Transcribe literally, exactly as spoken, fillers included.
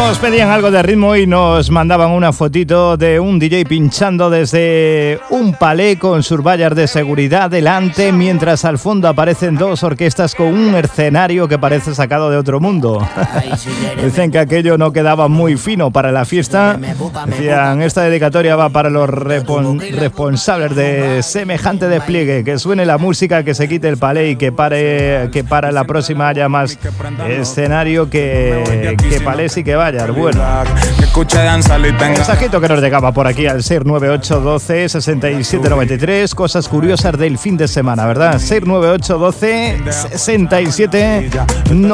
Nos pedían algo de ritmo y nos mandaban una fotito de un D J pinchando desde un palé con survallas de seguridad delante, mientras al fondo aparecen dos orquestas con un escenario que parece sacado de otro mundo. Dicen que aquello no quedaba muy fino para la fiesta. Decían, esta dedicatoria va para los repon- responsables de semejante despliegue, que suene la música, que se quite el palé y que pare, que para la próxima haya más escenario que, que palés y que vaya. Bueno, mensajito que nos llegaba por aquí al seis nueve ocho doce sesenta y siete noventa y tres. Cosas curiosas del fin de semana, ¿verdad? seis nueve ocho doce sesenta y siete noventa y tres.